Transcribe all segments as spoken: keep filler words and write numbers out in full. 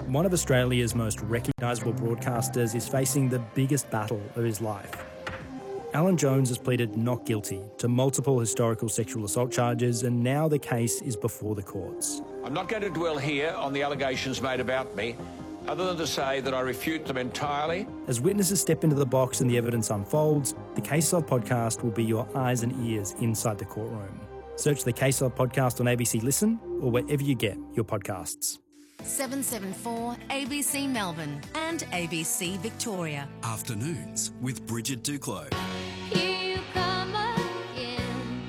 One of Australia's most recognisable broadcasters is facing the biggest battle of his life. Alan Jones has pleaded not guilty to multiple historical sexual assault charges, and now the case is before the courts. I'm not going to dwell here on the allegations made about me, other than to say that I refute them entirely. As witnesses step into the box and the evidence unfolds, the Case Log podcast will be your eyes and ears inside the courtroom. Search the Case Log podcast on A B C Listen or wherever you get your podcasts. seven seven four A B C Melbourne and A B C Victoria. Afternoons with Bridget Duclos. Here you come again,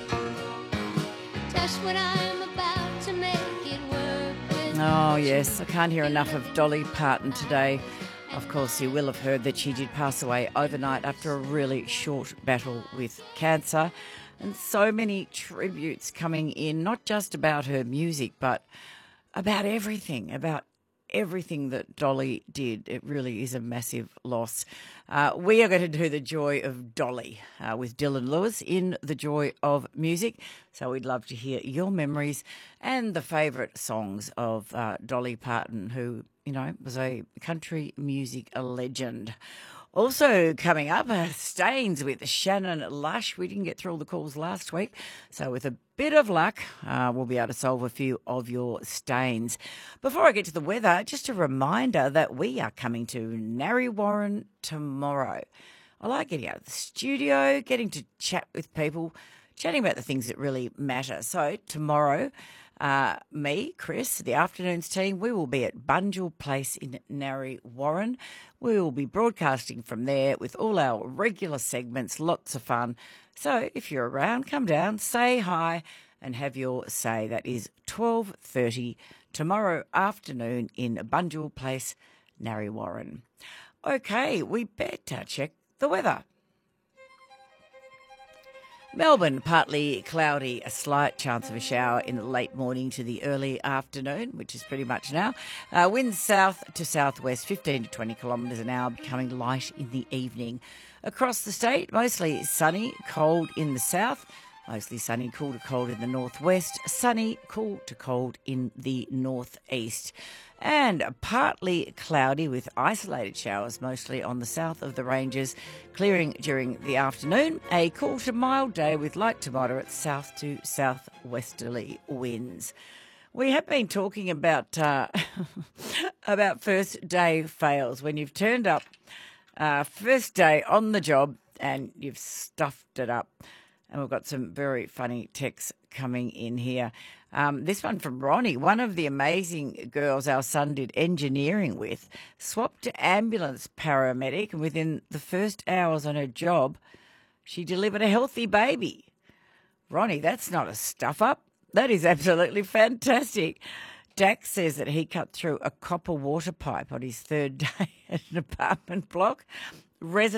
just when I'm about to make it work with Oh, yes. I can't hear enough of Dolly Parton today. Of course, you will have heard that she did pass away overnight after a really short battle with cancer. And so many tributes coming in, not just about her music, but about everything, about everything that Dolly did. It really is a massive loss. Uh, we are going to do The Joy of Dolly uh, with Dylan Lewis in The Joy of Music. So we'd love to hear your memories and the favourite songs of uh, Dolly Parton, who, you know, was a country music legend. Also coming up, uh, Stains with Shannon Lush. We didn't get through all the calls last week, so with a bit of luck, uh, we'll be able to solve a few of your stains. Before I get to the weather, just a reminder that we are coming to Narre Warren tomorrow. I like getting out of the studio, getting to chat with people, chatting about the things that really matter. So tomorrow, Uh, me, Chris, the afternoons team, we will be at Bunjil Place in Narre Warren. We will be broadcasting from there with all our regular segments, lots of fun. So if you're around, come down, say hi and have your say. That is twelve thirty tomorrow afternoon in Bunjil Place, Narre Warren. Okay, we better check the weather. Melbourne, partly cloudy, a slight chance of a shower in the late morning to the early afternoon, which is pretty much now. Uh, winds south to southwest, fifteen to twenty kilometres an hour, becoming light in the evening. Across the state, mostly sunny, cold in the south, mostly sunny, cool to cold in the northwest, sunny, cool to cold in the northeast. And partly cloudy with isolated showers, mostly on the south of the ranges, clearing during the afternoon. A cool to mild day with light to moderate south to southwesterly winds. We have been talking about uh, about first day fails, when you've turned up uh, first day on the job and you've stuffed it up. And we've got some very funny texts coming in here. Um, this one from Ronnie, one of the amazing girls our son did engineering with, swapped to ambulance paramedic, and within the first hours on her job, she delivered a healthy baby. Ronnie, that's not a stuff-up. That is absolutely fantastic. Dax says that he cut through a copper water pipe on his third day at an apartment block. Resident